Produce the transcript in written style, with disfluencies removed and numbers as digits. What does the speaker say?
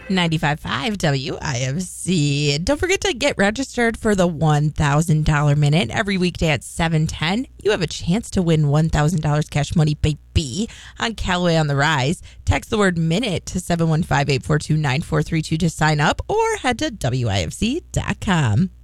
95.5 WIFC. Don't forget to get registered for the $1,000 minute every weekday at 7:10. You have a chance to win $1,000 cash money, baby, on Callaway on the Rise. Text the word minute to 715-842-9432 to sign up or head to WIFC.com.